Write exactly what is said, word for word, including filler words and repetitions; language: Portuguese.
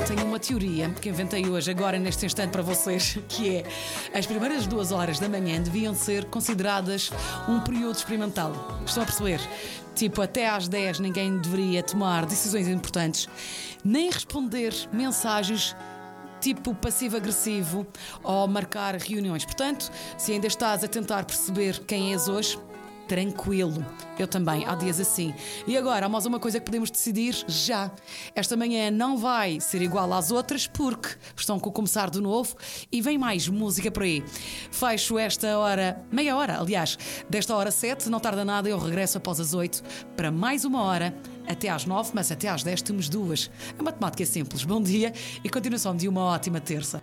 tenho uma teoria que inventei hoje, agora neste instante para vocês, que é: as primeiras duas horas da manhã deviam ser consideradas um período experimental. Estão a perceber? Tipo, até às dez ninguém deveria tomar decisões importantes, nem responder mensagens tipo passivo-agressivo ou marcar reuniões. Portanto, se ainda estás a tentar perceber quem és hoje, tranquilo, eu também, há dias assim. E agora, há mais uma coisa que podemos decidir já. Esta manhã não vai ser igual às outras, porque estão com começar de novo e vem mais música por aí. Fecho esta hora, meia hora, aliás, desta hora sete, não tarda nada, eu regresso após as oito para mais uma hora, até às nove, mas até às dez temos duas. A matemática é simples. Bom dia e continuação de uma ótima terça.